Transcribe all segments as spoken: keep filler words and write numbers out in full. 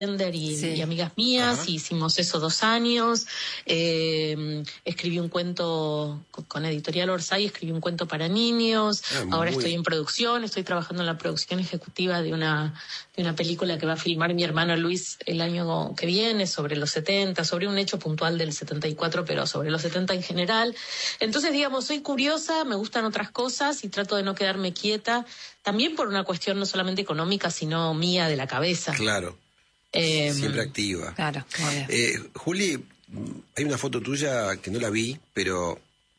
Y, sí. y amigas mías, Ajá. y hicimos eso dos años, eh, escribí un cuento con, con Editorial Orsay, escribí un cuento para niños, Ah, ahora muy- estoy en producción, estoy trabajando en la producción ejecutiva de una, de una película que va a filmar mi hermano Luis el año que viene, sobre los setenta, sobre un hecho puntual del setenta y cuatro, pero sobre los setenta en general. Entonces, digamos, soy curiosa, me gustan otras cosas y trato de no quedarme quieta, también por una cuestión no solamente económica, sino mía de la cabeza. Claro. Eh, Siempre activa. Claro, obvio. Eh, Juli, hay una foto tuya que no la vi, pero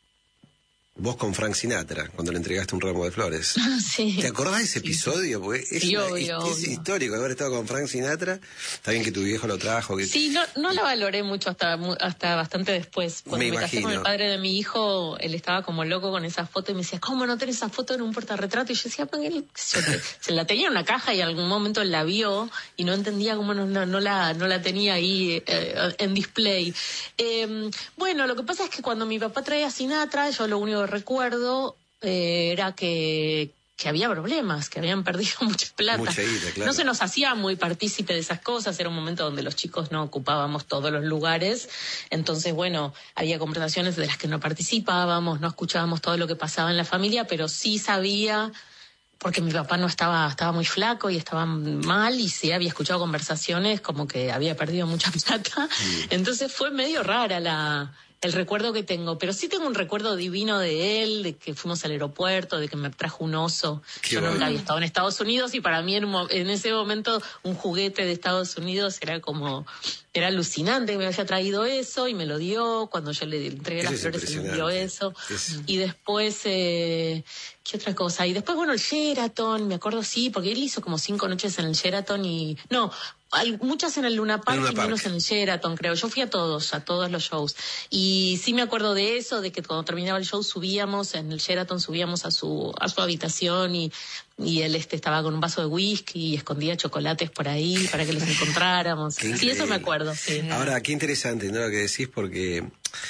vos con Frank Sinatra, cuando le entregaste un ramo de flores. sí. ¿Te acordás de ese episodio? Porque es, Sí, una- obvio, es- es obvio. histórico haber estado con Frank Sinatra. Está bien que tu viejo lo trajo. Que... Sí, no, no la valoré mucho hasta mu- hasta bastante después. Cuando Me me, casé con imagino. el padre de mi hijo, él estaba como loco con esa foto y me decía, ¿cómo no tenés esa foto en un portarretrato? Y yo decía, pues él se, se la tenía en una caja y en algún momento la vio y no entendía cómo no, no, no, la, no la tenía ahí eh, en display. Eh, bueno, lo que pasa es que cuando mi papá traía a Sinatra, yo lo único que recuerdo eh, era que... que había problemas, que habían perdido mucha plata. Mucha guita, claro. No se nos hacía muy partícipe de esas cosas, era un momento donde los chicos no ocupábamos todos los lugares, entonces, bueno, había conversaciones de las que no participábamos, no escuchábamos todo lo que pasaba en la familia, pero sí sabía, porque mi papá no estaba, estaba muy flaco y estaba mal, y sí había escuchado conversaciones como que había perdido mucha plata, entonces fue medio rara la... el recuerdo que tengo, pero sí tengo un recuerdo divino de él, de que fuimos al aeropuerto, de que me trajo un oso. Qué Yo nunca bueno. había estado en Estados Unidos y para mí en, un mo- en ese momento un juguete de Estados Unidos era como, era alucinante que me haya traído eso y me lo dio. Cuando yo le entregué Eso las es flores, él me dio impresionante. eso. Es- Y después, eh, ¿qué otra cosa? Y después, bueno, el Sheraton, me acuerdo, sí, porque él hizo como cinco noches en el Sheraton y... No, hay muchas en el Luna Park Luna y Park. menos en el Sheraton, creo. Yo fui a todos, a todos los shows. Y sí me acuerdo de eso, de que cuando terminaba el show subíamos, en el Sheraton subíamos a su a su habitación y, y él este estaba con un vaso de whisky y escondía chocolates por ahí para que los encontráramos. Qué Sí, eso me increíble. acuerdo, sí. Ahora, qué interesante, ¿no? Lo que decís, porque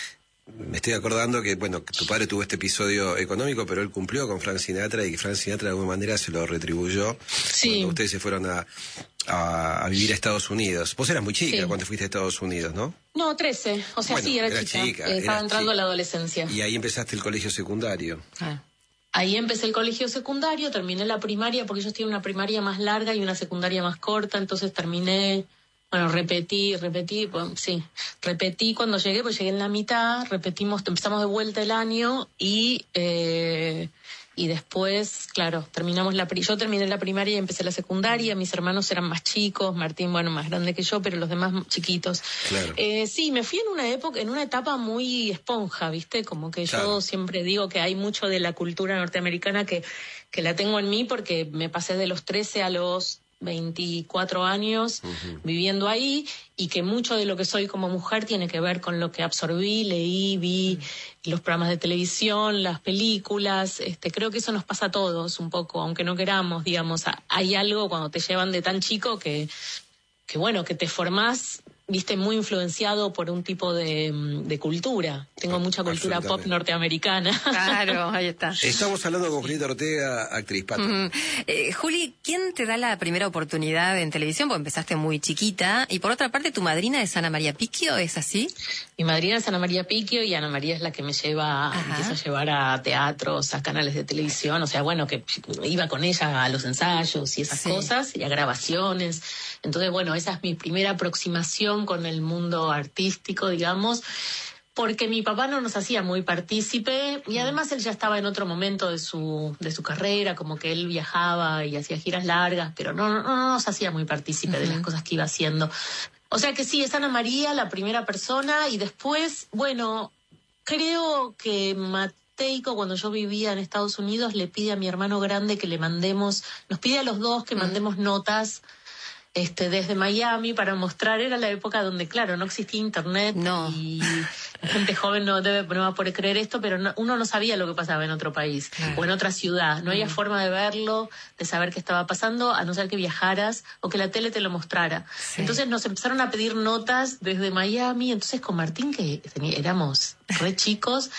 me estoy acordando que, bueno, que tu padre tuvo este episodio económico, pero él cumplió con Frank Sinatra y que Frank Sinatra de alguna manera se lo retribuyó Sí. cuando ustedes se fueron a, a, a vivir a Estados Unidos. Vos eras muy chica Sí. cuando fuiste a Estados Unidos, ¿no? No, trece. O sea, Bueno, sí, era, era chica. chica, Eh, estaba era entrando chica. a la adolescencia. Y ahí empezaste el colegio secundario. Ah. Ahí empecé el colegio secundario, terminé la primaria, porque ellos tienen una primaria más larga y una secundaria más corta, entonces terminé, bueno, repetí, repetí, pues, sí, repetí cuando llegué, pues llegué en la mitad, repetimos, empezamos de vuelta el año y eh, y después, claro, terminamos la pri- yo terminé la primaria y empecé la secundaria, mis hermanos eran más chicos, Martín, bueno, más grande que yo, pero los demás chiquitos. Claro. Eh, sí, me fui en una época, en una etapa muy esponja, ¿viste? Como que Claro. yo siempre digo que hay mucho de la cultura norteamericana que, que la tengo en mí porque me pasé de los trece a los veinticuatro años Ujú. viviendo ahí y que mucho de lo que soy como mujer tiene que ver con lo que absorbí, leí, vi los programas de televisión, las películas. Este, creo que eso nos pasa a todos un poco, aunque no queramos, digamos. A- Hay algo cuando te llevan de tan chico que, que bueno, que te formás, viste, muy influenciado por un tipo de, mm, de cultura. Tengo mucha cultura pop Absolutamente. norteamericana. Claro, ahí está. Estamos hablando con Julieta Ortega, actriz. Pato. Ujú. Eh, Juli, ¿quién te da la primera oportunidad en televisión? Porque empezaste muy chiquita. Y por otra parte, tu madrina es Ana María Picchio, ¿es así? Mi madrina es Ana María Picchio y Ana María es la que me lleva, Ajá. empieza a llevar a teatros, a canales de televisión, o sea, bueno, que iba con ella a los ensayos y esas Sí. cosas, y a grabaciones. Entonces, bueno, esa es mi primera aproximación con el mundo artístico, digamos, porque mi papá no nos hacía muy partícipe y además él ya estaba en otro momento de su de su carrera, como que él viajaba y hacía giras largas, pero no, no, no nos hacía muy partícipe de las cosas que iba haciendo. O sea que sí, es Ana María la primera persona y después, bueno, creo que Mateico, cuando yo vivía en Estados Unidos, le pide a mi hermano grande que le mandemos, nos pide a los dos que mandemos notas este desde Miami para mostrar. Era la época donde, claro, no existía internet No. y la gente joven no debe no va a poder creer esto, pero no- uno no sabía lo que pasaba en otro país Claro. o en otra ciudad. No había forma de verlo, de saber qué estaba pasando, a no ser que viajaras o que la tele te lo mostrara. Sí. Entonces nos empezaron a pedir notas desde Miami. Entonces con Martín, que tenía- éramos re chicos,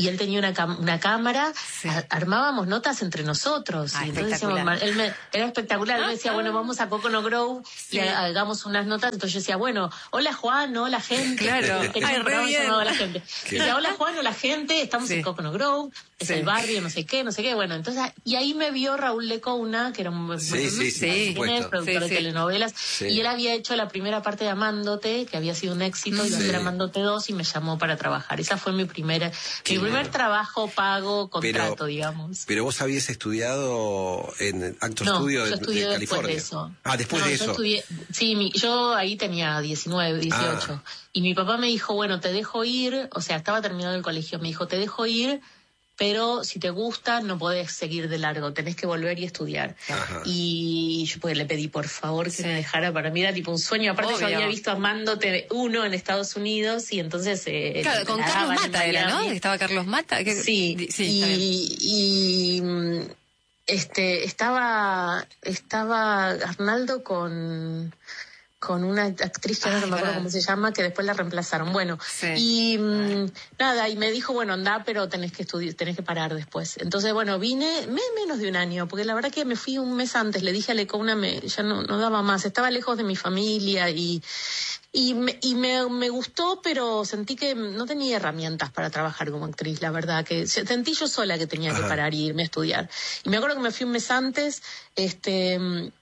y él tenía una, cam- una cámara, Sí. a- armábamos notas entre nosotros. Ah, y entonces decíamos, espectacular. él me, era espectacular, él me decía, bueno, vamos a Coconut Grove Sí. y ha- hagamos unas notas. Entonces yo decía, bueno, hola Juan, hola gente. Claro. Tenía Ay, un re programa bien. llamado La Gente. Qué Y decía, hola Juan, hola gente, estamos Sí. en Coconut Grove, es Sí. el barrio, no sé qué, no sé qué. Bueno, entonces, y ahí me vio Raúl Lecouna, que era un Sí, bueno, sí, no sí, sé por quién es, supuesto. productor Sí, de sí. telenovelas, Sí. y él había hecho la primera parte de Amándote, que había sido un éxito, iba a Sí. ser Amándote dos, y me llamó para trabajar. Esa fue mi primera, Qué mi primer bueno. trabajo pago, contrato, Pero- digamos. Pero vos habías estudiado en Actor No, Studio yo de, estudié de después California. de eso. Ah, después No, de yo eso. estudié- sí, mi- yo ahí tenía diecinueve, dieciocho. Ah. Y mi papá me dijo, bueno, te dejo ir, o sea, estaba terminando el colegio, me dijo, te dejo ir, pero si te gusta no podés seguir de largo, tenés que volver y estudiar. Ajá. Y yo pues, le pedí por favor que Sí. me dejara, para mí era tipo un sueño. Aparte yo Obvio. había visto Amándote uno en Estados Unidos y entonces... Eh, Claro, con la Carlos daban en Mata era, ¿no? Miami. Estaba Carlos Mata. que- Sí, di- sí, está bien. y, y, mm, este estaba estaba Arnaldo con con una actriz que ahora Ay, no me acuerdo verdad. cómo se llama, que después la reemplazaron. Bueno, Sí. y mm, nada, y me dijo, bueno, anda, pero tenés que estudiar, tenés que parar después. Entonces, bueno, vine me, menos de un año, porque la verdad que me fui un mes antes, le dije a Lecouna, me, ya no, no daba más, estaba lejos de mi familia y y, me, y me, me gustó, pero sentí que no tenía herramientas para trabajar como actriz, la verdad, que se- sentí yo sola que tenía que Ajá. parar y irme a estudiar. Y me acuerdo que me fui un mes antes, este,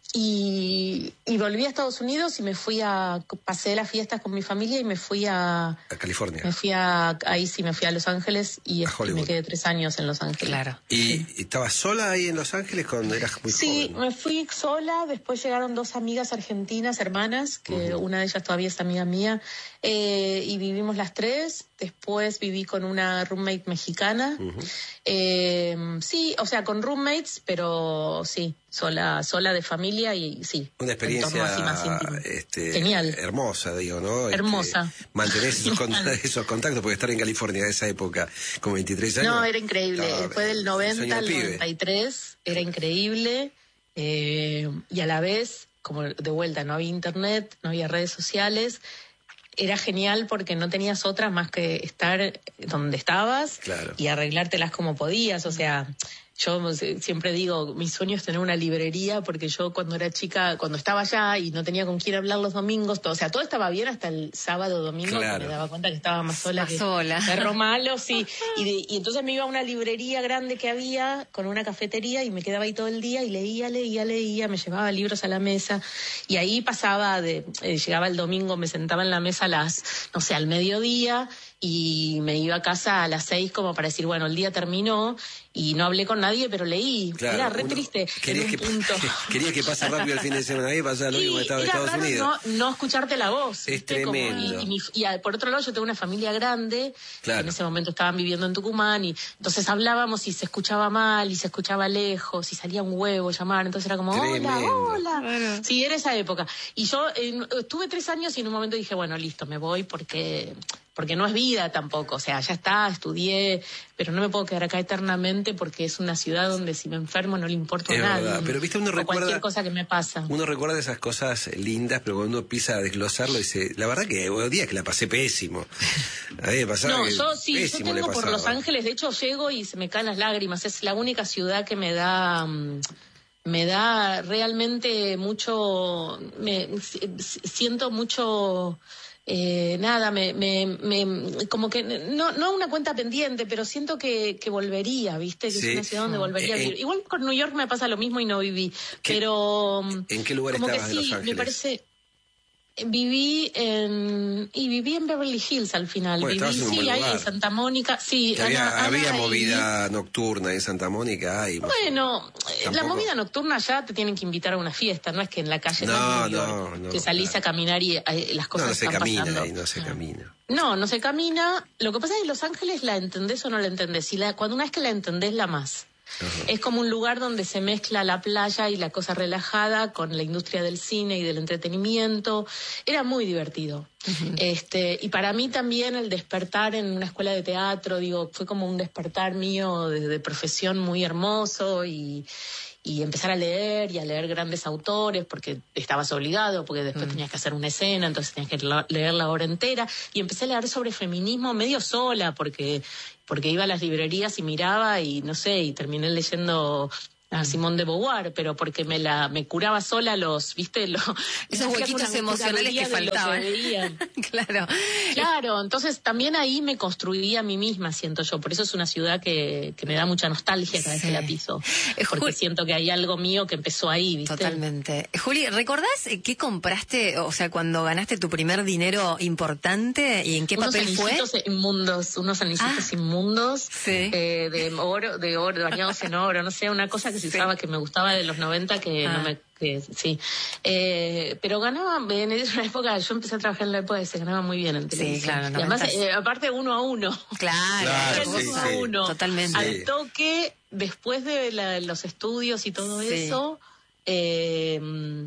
y, y volví a Estados Unidos y me fui a, pasé las fiestas con mi familia y me fui a, A California. me fui a, ahí sí me fui a Los Ángeles y, A este, Hollywood. me quedé tres años en Los Ángeles. Claro. ¿Y, y estabas sola ahí en Los Ángeles cuando eras muy Sí, joven? me fui sola, después llegaron dos amigas argentinas, hermanas, que una de ellas todavía es amiga mía, eh, y vivimos las tres. Después viví con una roommate mexicana. Eh, sí, o sea, con roommates, pero sí, sola, sola de familia y sí. Una entorno así más experiencia íntimo. este, Genial. hermosa, digo, ¿no? Este, Hermosa. mantener esos, con- esos contactos, porque estar en California en esa época, con veintitrés años. No, era increíble. estaba- Después del el noventa sueño al del pibe. noventa y tres, era increíble. eh, y a la vez, como de vuelta, no había internet, no había redes sociales. Era genial porque no tenías otra más que estar donde estabas Claro. y arreglártelas como podías. O sea, yo siempre digo, mi sueño es tener una librería porque yo cuando era chica, cuando estaba allá y no tenía con quién hablar los domingos, todo, o sea, todo estaba bien hasta el sábado, domingo, Claro. que me daba cuenta que estaba más sola Más que sola. perro malo, sí. Y, de- y entonces me iba a una librería grande que había con una cafetería y me quedaba ahí todo el día y leía, leía, leía, me llevaba libros a la mesa y ahí pasaba de, eh, llegaba el domingo, me sentaba en la mesa a las, no sé, al mediodía y me iba a casa a las seis como para decir, bueno, el día terminó y no hablé con nadie, pero leí. Claro, era re uno triste en querías un que, punto. querías que pase rápido el fin de semana y pasaba lo mismo en Y Estados, era Estados raro Unidos. no, no escucharte la voz. Es ¿viste? Como- tremendo. y, y mi- y a- por otro lado, yo tengo una familia grande, Claro. que en ese momento estaban viviendo en Tucumán, y entonces hablábamos y se escuchaba mal, y se escuchaba lejos, y salía un huevo llamar, entonces era como, Tremendo. hola, hola. Bueno. Sí, era esa época. Y yo eh, estuve tres años y en un momento dije, bueno, listo, me voy porque... porque no es vida tampoco, o sea, ya está, estudié, pero no me puedo quedar acá eternamente porque es una ciudad donde si me enfermo no le importa a Es nadie. verdad, pero, viste, uno o recuerda- cualquier cosa que me pasa. Uno recuerda esas cosas lindas, pero cuando uno empieza a desglosarlo, dice, la verdad que hubo días que la pasé pésimo. A mí me pasaba No, que yo sí, yo pésimo le tengo por pasaba. Los Ángeles, de hecho llego y se me caen las lágrimas, es la única ciudad que me da... mm, me da realmente mucho, me si- siento mucho, eh, nada, me, me, me, como que, no, no una cuenta pendiente, pero siento que, que volvería, ¿viste? Que Sí. es una ciudad donde volvería a Eh, vivir. Igual con New York me pasa lo mismo y no viví, ¿Qué- pero... ¿En qué lugar como que estabas de sí, Los Ángeles? me parece... Viví en y viví en Beverly Hills al final. Bueno, estabas viví en un sí, buen ahí lugar. en Santa Mónica, sí. Que había, Ana- Ana había y- movida nocturna en Santa Mónica. Ay, Bueno, eh, la Tampoco. movida nocturna ya te tienen que invitar a una fiesta, no es que en la calle No, no, es New no, York, no, que salís claro. a caminar y eh, las no, cosas no se están camina pasando. ahí, no se camina. No, no se camina. Lo que pasa es que Los Ángeles la entendés o no la entendés. Y la, cuando una vez que la entendés, la más. Ajá. Es como un lugar donde se mezcla la playa y la cosa relajada con la industria del cine y del entretenimiento. Era muy divertido. este Y para mí también el despertar en una escuela de teatro, digo, fue como un despertar mío de, de profesión muy hermoso y... y empezar a leer y a leer grandes autores, porque estabas obligado, porque después mm. tenías que hacer una escena, entonces tenías que la, leer la obra entera, y empecé a leer sobre feminismo medio sola, porque, porque iba a las librerías y miraba, y no sé, y terminé leyendo a Simone de Beauvoir, pero porque me la me curaba sola los, ¿viste? Los, esos huequitos emocionales que faltaban. Que claro. Claro, entonces también ahí me construí a mí misma, siento yo. Por eso es una ciudad que, que me da mucha nostalgia cada vez sí. que la piso. Porque Juli, siento que hay algo mío que empezó ahí, ¿viste? Totalmente. Juli, ¿recordás qué compraste, o sea, cuando ganaste tu primer dinero importante y en qué unos papel fue? Unos anillitos inmundos, unos anillitos ah, inmundos sí. eh, de oro, de oro, bañados en oro, no sé, una cosa que se usaba, que me gustaba de los noventa, que ah. no me... Que, sí, eh, pero ganaba, en esa época, yo empecé a trabajar en la época y se ganaba muy bien en televisión. Sí, claro. Y además, eh, aparte uno a uno. Claro, claro uno sí, a sí. uno. Totalmente. Al toque, después de la, los estudios y todo sí. eso, eh,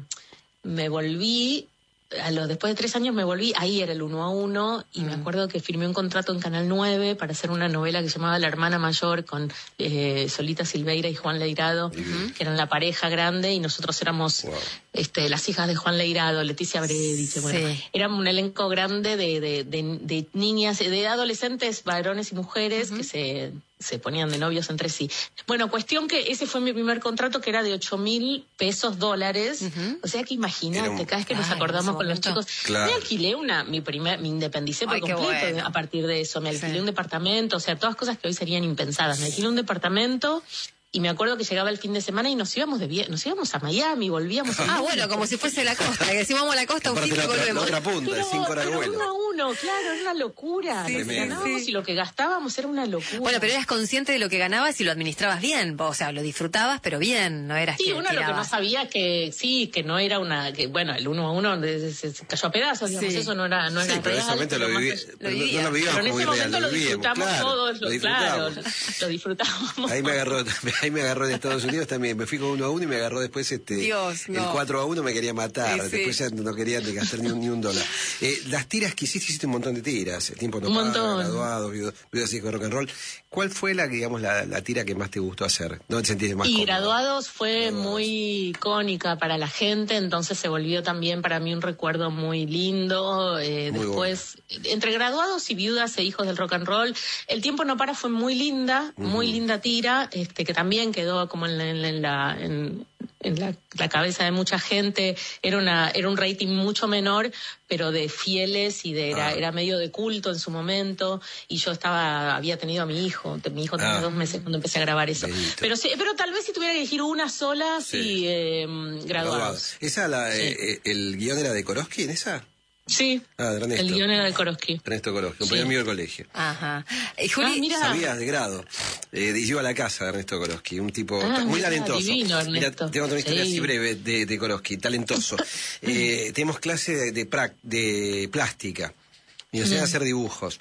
me volví... A los, después de tres años me volví, ahí era el uno a uno, y mm. me acuerdo que firmé un contrato en Canal nueve para hacer una novela que se llamaba La hermana mayor, con eh, Solita Silveira y Juan Leirado, mm-hmm. que eran la pareja grande, y nosotros éramos wow. este, las hijas de Juan Leirado, Leticia Bredice, bueno, sí. éramos un elenco grande de, de, de, de niñas, de adolescentes, varones y mujeres, mm-hmm. que se... se ponían de novios entre sí. Bueno, cuestión que ese fue mi primer contrato, que era de ocho mil pesos dólares. Uh-huh. O sea que imagínate, un... cada vez que nos Ay, acordamos con los chicos. Claro. Me alquilé una, mi primer, me independicé por Ay, completo bueno. a partir de eso. Me alquilé sí. un departamento, o sea, todas cosas que hoy serían impensadas. Me alquilé un departamento. Y me acuerdo que llegaba el fin de semana y nos íbamos de vie- nos íbamos a Miami, volvíamos a... Ah, bueno, como si fuese la costa, que decimos vamos a la costa un fin y volvemos. La otra punta, pero, de cinco horas de vuelo. Uno a uno, claro, era una locura. Sí, lo que ganábamos sí. y lo que gastábamos era una locura. Bueno, pero eras consciente de lo que ganabas y lo administrabas bien, o sea, lo disfrutabas, pero bien, no eras sí, que uno tirabas. Lo que no sabía que, sí, que no era una... que bueno, el uno a uno se, se cayó a pedazos, digamos, sí. eso no era, no era sí, pero real. Pero lo, viví, más, lo, vivía. No lo vivíamos pero en ese momento real, lo disfrutamos claro, todos, lo claro, lo disfrutábamos. Ahí me agarró, ahí me agarró en Estados Unidos también, me fui con uno a uno y me agarró después este Dios, no. el cuatro a uno, me quería matar, sí, sí. después ya no quería gastar ni un, ni un dólar. Eh, las tiras que hiciste, hiciste un montón de tiras, el tiempo no un paga, montón. Graduados, viudas así con rock and roll. ¿Cuál fue la, digamos, la, la tira que más te gustó hacer? ¿Dónde te sentiste más Y cómodo? Graduados fue Graduados. muy icónica para la gente, entonces se volvió también para mí un recuerdo muy lindo. Eh, muy después, bueno. entre Graduados y Viudas e Hijos del Rock and Roll, El tiempo no para fue muy linda, uh-huh. muy linda tira, este que también quedó como en la... En, en la en, en la, la cabeza de mucha gente. Era una era un rating mucho menor, pero de fieles, y de era, ah. era medio de culto en su momento, y yo estaba había tenido a mi hijo, mi hijo tenía ah. dos meses cuando empecé a grabar eso. Benito. Pero sí, pero tal vez si tuviera que elegir una sola, sí, sí eh, Graduados. Graduados. ¿Esa, la, sí. eh, el guión era de Korosky en esa? Sí, ah, de Ernesto. El guión era de Korosky. Ernesto Korosky, un sí. amigo del colegio. Ajá. Eh, Juli, ah, mira. Sabías de grado. Eh, y yo a la casa de Ernesto Korosky, un tipo ah, muy mira, talentoso. Divino, Ernesto. Mira, tengo otra historia sí. así breve de, de Korosky, talentoso. eh, tenemos clase de, de, pra, de plástica y nos enseñan mm. a hacer dibujos.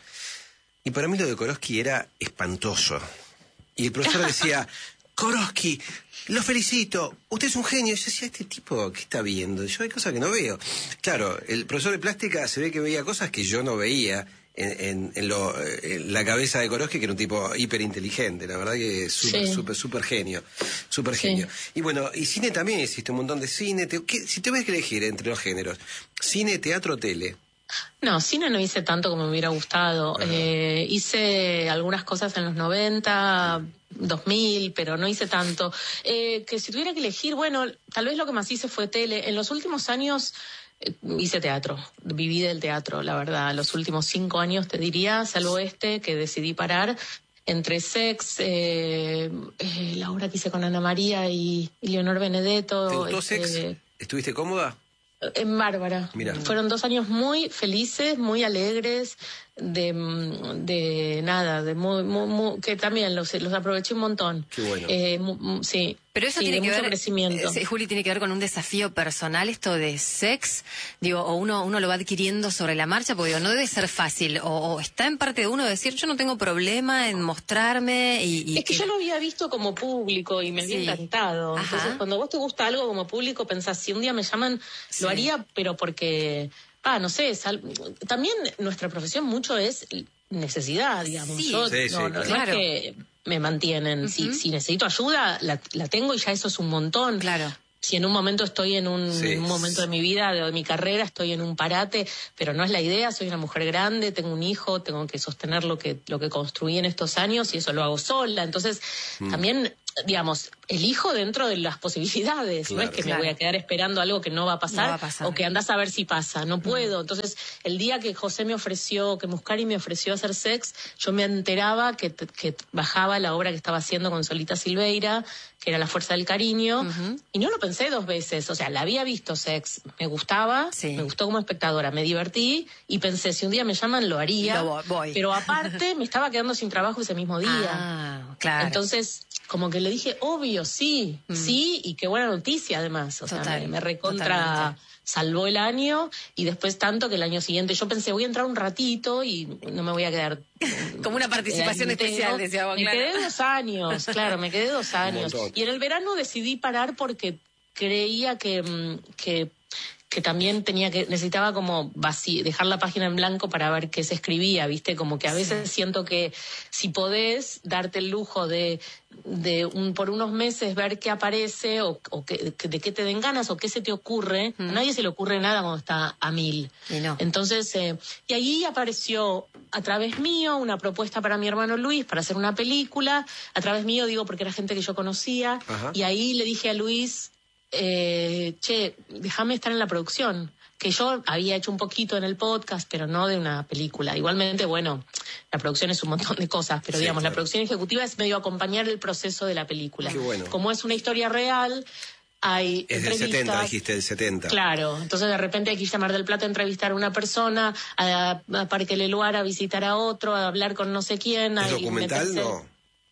Y para mí lo de Korosky era espantoso. Y el profesor decía, Korosky, lo felicito, usted es un genio. Y yo decía, este tipo, ¿qué está viendo? Yo hay cosas que no veo. Claro, el profesor de plástica se ve que veía cosas que yo no veía en, en, en, lo, en la cabeza de Korosky, que era un tipo hiperinteligente, la verdad que súper, sí. súper, súper genio, súper sí. genio. Y bueno, y cine también existe un montón de cine. Te, ¿qué, si te ves que elegir entre los géneros, cine, teatro, tele... No, cine no hice tanto como me hubiera gustado. Uh-huh. Eh, hice algunas cosas en los noventa, dos mil, pero no hice tanto. Eh, que si tuviera que elegir, bueno, tal vez lo que más hice fue tele. En los últimos años eh, hice teatro, viví del teatro, la verdad. Los últimos cinco años, te diría, salvo este, que decidí parar. Entre Sex, eh, eh, la obra que hice con Ana María y, y Leonor Benedetto. ¿Te gustó este, Sex? ¿Estuviste cómoda? En Bárbara. Mirá. Fueron dos años muy felices, muy alegres, de, de nada, de muy, muy, muy, que también los, los aproveché un montón. Qué bueno. Eh, mu, sí. Pero eso sí, tiene de que mucho ver, crecimiento. Eh, Juli, tiene que ver con un desafío personal, esto de Sex, digo, o uno uno lo va adquiriendo sobre la marcha, porque digo, no debe ser fácil, o, o está en parte de uno decir, yo no tengo problema en mostrarme y... y es que, que yo lo había visto como público y me había sí. encantado. Ajá. Entonces, cuando vos te gusta algo como público, pensás, si un día me llaman, sí. lo haría, pero porque... Ah, no sé, sal... también nuestra profesión mucho es necesidad, digamos. Sí. Yo, Sí, sí, no, no, claro. no es que me mantienen. Uh-huh. si, si necesito ayuda, la, la tengo y ya eso es un montón. Claro. Si en un momento estoy en un, Sí. en un momento de mi vida, de, de mi carrera, estoy en un parate, pero no es la idea, soy una mujer grande, tengo un hijo, tengo que sostener lo que, lo que construí en estos años y eso lo hago sola. Entonces, mm. también, digamos, elijo dentro de las posibilidades. Claro, no es que claro. me voy a quedar esperando algo que no va a pasar, No va a pasar. o que andás a ver si pasa. No puedo. Mm. Entonces, el día que José me ofreció, que Muscari me ofreció hacer sex, yo me enteraba que, que bajaba la obra que estaba haciendo con Solita Silveira, que era La Fuerza del Cariño, uh-huh. y no lo pensé dos veces. O sea, la había visto Sex, me gustaba, sí. me gustó como espectadora, me divertí, y pensé, si un día me llaman, lo haría. Lo voy. Pero aparte, me estaba quedando sin trabajo ese mismo día. Ah, claro. Entonces, como que le dije, obvio, sí, mm. sí, y qué buena noticia además. O Total, sea, me, me recontra... Totalmente. Salvó el año, y después tanto que el año siguiente yo pensé, voy a entrar un ratito y no me voy a quedar... Como una participación especial, decía vos, Me claro. quedé dos años, claro, me quedé dos años. Y en el verano decidí parar porque creía que... que que también tenía que necesitaba como vací, dejar la página en blanco para ver qué se escribía, ¿viste? Como que a veces sí. siento que si podés darte el lujo de de un, por unos meses ver qué aparece o, o que, de qué te den ganas o qué se te ocurre, mm. a nadie se le ocurre nada cuando está a mil. Y no. Entonces, eh, y ahí apareció a través mío una propuesta para mi hermano Luis para hacer una película, a través mío digo porque era gente que yo conocía. Ajá. Y ahí le dije a Luis, Eh, che, déjame estar en la producción, que yo había hecho un poquito en el podcast, pero no de una película. Igualmente, bueno, la producción es un montón de cosas, pero sí, digamos, claro. La producción ejecutiva es medio acompañar el proceso de la película. Qué bueno. Como es una historia real, hay es del setenta, dijiste del setenta. Claro, entonces de repente hay que ir a Mar del Plata a entrevistar a una persona, a, a Parque Leluar a visitar a otro, a hablar con no sé quién. ¿Es a documental? meterse... No.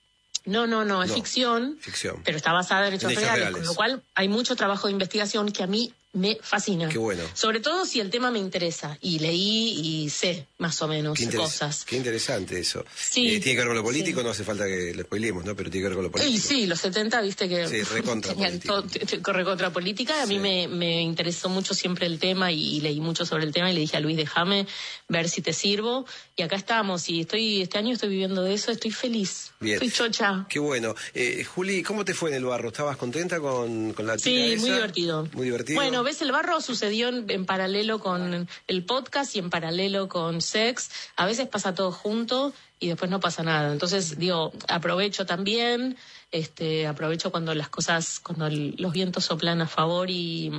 No, no, no, es no, ficción, ficción, pero está basada en hechos, en hechos reales, reales, con lo cual hay mucho trabajo de investigación que a mí me fascina. Qué bueno. Sobre todo si el tema me interesa, y leí y sé más o menos qué cosas. Qué interesante eso. Sí, eh, tiene que ver con lo político, sí. No hace falta que lo spoilemos, ¿no? Pero tiene que ver con lo político. Sí, sí, los setenta, viste que... Sí, recontra política. Recontra política, a mí sí. me, me interesó mucho siempre el tema y, y leí mucho sobre el tema y le dije a Luis, déjame ver si te sirvo. Y acá estamos, y estoy este año estoy viviendo de eso, estoy feliz. Bien. Estoy chocha. Qué bueno. Eh, Juli, ¿cómo te fue en el barro? ¿Estabas contenta con, con la tira Sí, esa? muy divertido. Muy divertido. Bueno, ves, el barro sucedió en, en paralelo con el podcast y en paralelo con Sex. A veces pasa todo junto y después no pasa nada. Entonces, digo, aprovecho también, este, aprovecho cuando las cosas, cuando el, los vientos soplan a favor y...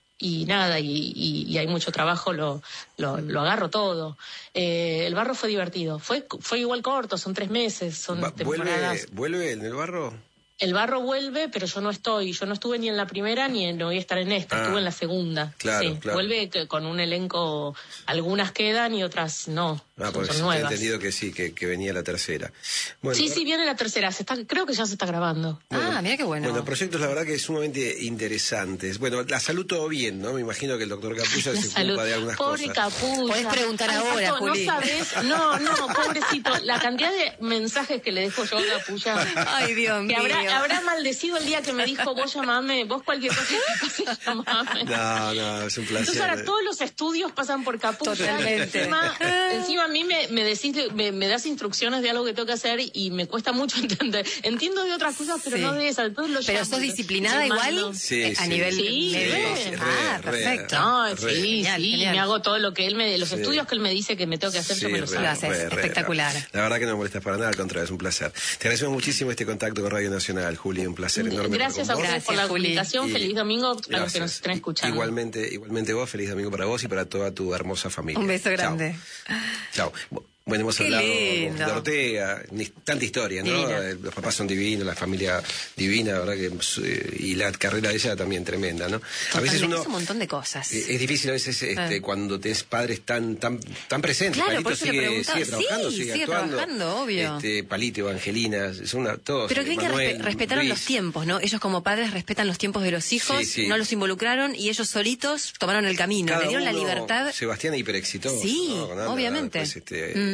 y nada, y, y, y hay mucho trabajo, lo, lo, lo agarro todo. Eh, el barro fue divertido, fue fue igual corto, son tres meses, son Va, temporadas. ¿Vuelve, ¿Vuelve en el barro? El barro vuelve, pero yo no estoy, yo no estuve ni en la primera ni en, no voy a estar en esta, ah, estuve en la segunda. Claro, sí. claro. Vuelve con un elenco, algunas quedan y otras no. Ah, porque son he nuevas. entendido que sí, que, que venía la tercera. Bueno, sí, sí, viene la tercera, se está, creo que ya se está grabando. Bueno, ah, mira qué bueno. Bueno, proyectos la verdad que sumamente interesantes. Bueno, la salud todo bien, ¿no? Me imagino que el doctor Capulla se salud. ocupa de algunas Pobre cosas. Pobre Capulla. Podés preguntar Ay, ahora, Pato, Juli. No sabés, no, no, pobrecito, la cantidad de mensajes que le dejo yo a Capulla. Ay, Dios mío. Que habrá, habrá maldecido el día que me dijo, vos llamame, vos cualquier cosa que pase, llamame. No, no, es un placer. Entonces ahora todos los estudios pasan por Capulla. Totalmente. Encima, encima a mí me, me decís, me, me das instrucciones de algo que tengo que hacer y me cuesta mucho entender. Entiendo de otras cosas, pero sí. no de esas. Entonces lo pero llamo, sos disciplinada igual sí, a sí. nivel sí, médico. Sí, ah, re, perfecto. No, re. sí, Genial, sí, genial. me hago todo lo que él me, los sí. estudios que él me dice que me tengo que hacer, sí, yo me los re, hago. Lo haces, re, re, espectacular. La verdad que no me molestas para nada, al contrario, es un placer. Te agradecemos muchísimo este contacto con Radio Nacional, Juli, un placer enorme. Gracias a ustedes Gracias, por la Juli. comunicación, Y feliz domingo a gracias. los que nos estén escuchando. Igualmente, igualmente vos, feliz domingo para vos y para toda tu hermosa familia. Un beso grande. Chao. Chao. Bueno, hemos Qué hablado lindo. de Ortega, ni, tanta historia, ¿no? Divina. Los papás son divinos, la familia divina, la verdad que y la carrera de ella también tremenda, ¿no? Totalmente. A veces uno Es un montón de cosas. Es, es difícil a veces este, ah. cuando tenés padres tan tan tan presentes. Claro, Palito por eso le sigue, preguntaba. sigue trabajando, Sí, sigue, sigue actuando. trabajando, obvio. Este, Palito, Evangelina, son una, todos. Pero creen que Manuel, respe- respetaron Luis. los tiempos, ¿no? Ellos como padres respetan los tiempos de los hijos, Sí, sí. no los involucraron y ellos solitos tomaron el camino, Cada le dieron la uno, libertad. Sebastián hiper exitoso. Sí, ¿no? Con Ana, obviamente. Pues, este, Mm.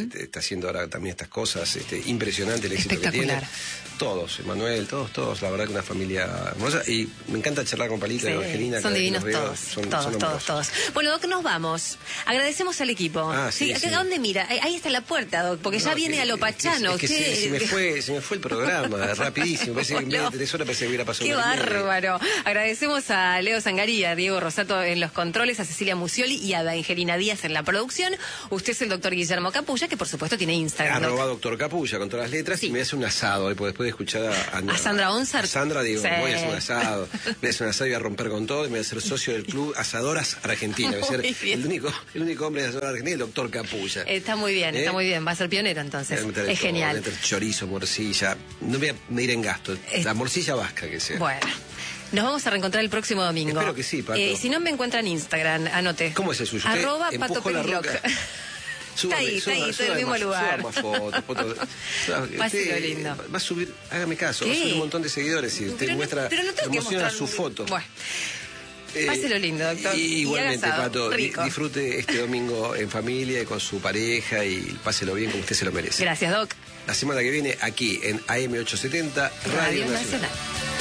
Uh-huh. Está haciendo ahora también estas cosas, este, impresionante el éxito que tiene. Todos, Emanuel, todos, todos, la verdad que una familia hermosa. Y me encanta charlar con Palito sí, y Evangelina. Son divinos veo, todos, son, todos, son todos, todos. Bueno, Doc, nos vamos. Agradecemos al equipo. Ah, sí, sí, sí. ¿A dónde mira? Ahí está la puerta, Doc, porque no, ya viene que, a lo pachano. Es que, es que se, se, me fue, se me fue el programa, rapidísimo. Parece que en vez de tres horas parece que hubiera pasado. Qué bárbaro. Agradecemos a Leo Zangaría, a Diego Rosato en los controles, a Cecilia Musioli y a Evangelina Díaz en la producción. Usted es el doctor Guillermo Capulla, que por supuesto tiene Instagram. Arroba doctor Capulla con todas las letras, sí. Y me hace un asado, y después de escuchar a, a, a Sandra Onsart. A Sandra digo, sí. voy a hacer un asado, voy a hacer un asado y voy a romper con todo, y me voy a ser socio del club Asadoras Argentina. Voy a ser el único, el único hombre de Asadoras Argentina, el doctor Capulla. Está muy bien, ¿Eh? está muy bien, va a ser pionero entonces. Es todo, genial. Meter chorizo, morcilla, no voy a medir en gasto, es... la morcilla vasca que sea. Bueno. Nos vamos a reencontrar el próximo domingo. Espero que sí, Pato. Eh, si no me encuentran en Instagram, anote. ¿Cómo es el suyo? Arroba Pato Perisloc. Súbame, está ahí, está ahí, está en el mismo más, lugar. Suba más fotos, fotos. Páselo lindo. Va a subir, hágame caso, ¿Qué? va a subir un montón de seguidores y usted pero muestra, no, pero no tengo que emociona mostrar... su foto. Bueno. Eh, Páselo lindo, doctor. Y igualmente, y Pato, di, rico. disfrute este domingo en familia y con su pareja y páselo bien como usted se lo merece. Gracias, Doc. La semana que viene aquí en A M ochocientos setenta, Radio, Radio Nacional. Nacional.